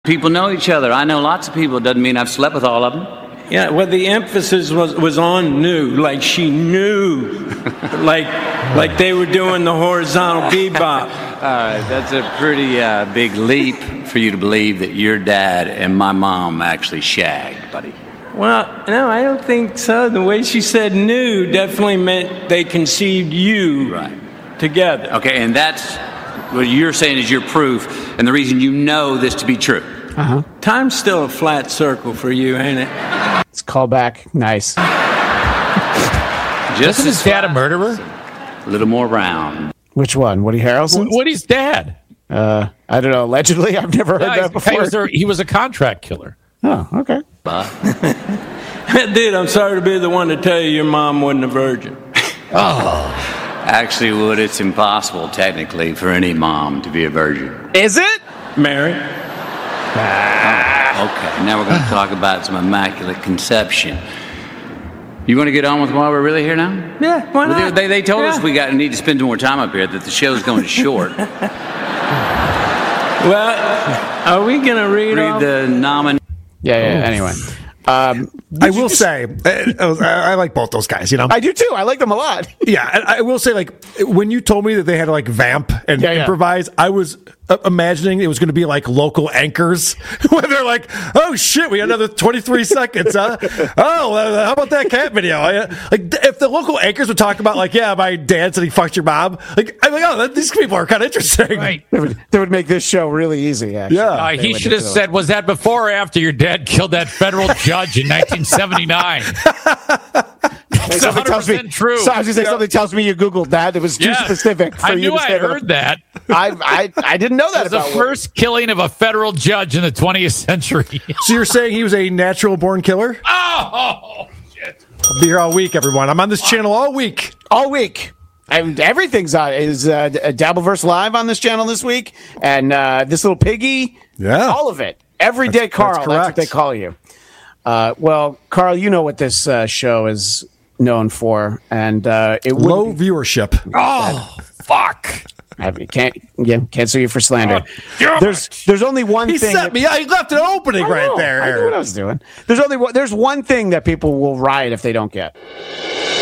People know each other. I know lots of people. It doesn't mean I've slept with all of them. Yeah, well, the emphasis was on knew, like she knew, like they were doing the horizontal bebop. That's a pretty big leap for you to believe that your dad and my mom actually shagged, buddy. Well, no, I don't think so. The way she said knew definitely meant they conceived you together. Okay, and that's what you're saying is your proof, and the reason you know this to be true. Time's still a flat circle for you, ain't it? It's callback. Nice. Isn't his dad a murderer? A little more round. Which one? Woody Harrelson? Woody's dad. I don't know. Allegedly, I've never heard that before. He was a contract killer. Oh, okay. Dude, I'm sorry to be the one to tell you your mom wasn't a virgin. Actually, Wood, it's impossible, technically, for any mom to be a virgin. Is it? Mary? Okay, now we're going to talk about some immaculate conception. You want to get on with why we're really here now? Yeah, why not? They told us we need to spend more time up here, that the show's going short. Well, are we going to read the nominee? Yeah, anyway. I will say, I like both those guys, you know? I do too. I like them a lot. Yeah, I will say, like, when you told me that they had to, like, vamp and improvise, I was imagining it was going to be like local anchors where they're like, oh shit, we got another 23 seconds, huh? Oh, how about that cat video? Like, if the local anchors would talk about, like, yeah, my dad said he fucked your mom, like, I'm like, oh, these people are kind of interesting. Right. They would make this show really easy, actually. Yeah. He should have said, was that before or after your dad killed that federal judge in 1979? It's 100% true. So I was going to say, something tells me you Googled that. It was too specific for you to say. I heard that. I didn't know that. It was the first killing of a federal judge in the 20th century. So you're saying he was a natural-born killer? Oh, shit. I'll be here all week, everyone. I'm on this channel all week. All week. And everything's on. Is Dabbleverse Live on this channel this week? And this little piggy? Yeah. All of it. Everyday Carl. That's what they call you. Well, Carl, you know what this show is known for, and it low viewership. Oh, fuck! I can't sue you for slander. There's only one thing. He set me. He left an opening right there. I knew what I was doing. There's one thing that people will riot if they don't get.